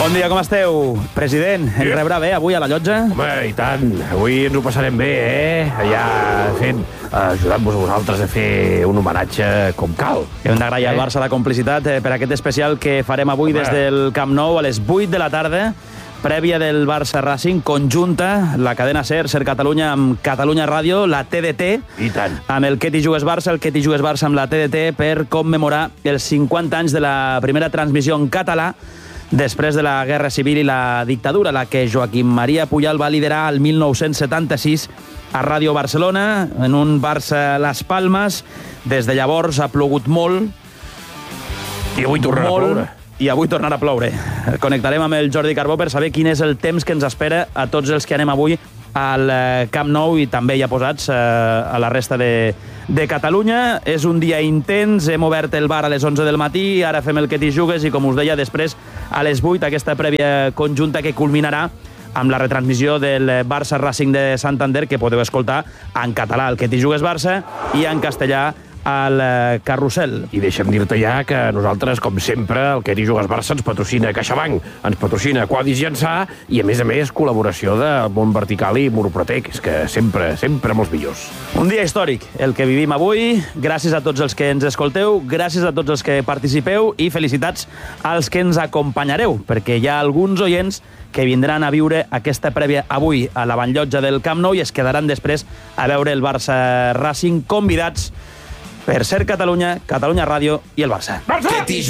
Bon dia, com esteu? President, ens rebrà bé avui a la llotja? Home, i tant. Avui ens ho passarem bé, Allà ajudant-vos a vosaltres a fer un homenatge com cal. Hem d'agrair al Barça la complicitat per aquest especial que farem avui des del Camp Nou a les 8 de la tarda, prèvia del Barça Racing, conjunta, la cadena SER Catalunya amb Catalunya Ràdio, la TDT, I tant. amb el Que t'hi jugues Barça, el Que t'hi jugues Barça amb la TDT, per commemorar els 50 anys de la primera transmissió en català després de la Guerra Civil i la dictadura, la que Joaquim Maria Pujol va liderar el 1976 a Ràdio Barcelona, en un Barça Las Palmes. Des de llavors ha plogut molt. I avui tornarà a ploure. I avui tornarà a ploure. Connectarem amb el Jordi Carbó per saber quin és el temps que ens espera a tots els que anem avui al Camp Nou i també ja posats a la resta de Catalunya. És un dia intens, hem obert el bar a les 11 del matí, ara fem el Que t'hi jugues i, com us deia, després a les 8 aquesta prèvia conjunta que culminarà amb la retransmissió del Barça Racing de Santander, que podeu escoltar en català, el Que t'hi jugues Barça, i en castellà al Carrusel. I deixa'm dir-te ja que nosaltres, com sempre, el Que t'hi jugues Barça ens patrocina CaixaBank, ens patrocina Quadis Llançà i, a més, col·laboració de Mont Vertical i Murprotec, és que sempre amb els millors. Un dia històric, el que vivim avui. Gràcies a tots els que ens escolteu, gràcies a tots els que participeu i felicitats als que ens acompanyareu, perquè hi ha alguns oients que vindran a viure aquesta prèvia avui a la Banllotja del Camp Nou i es quedaran després a veure el Barça Racing, convidats per SER Catalunya, Catalunya Ràdio i el Barça. Barça!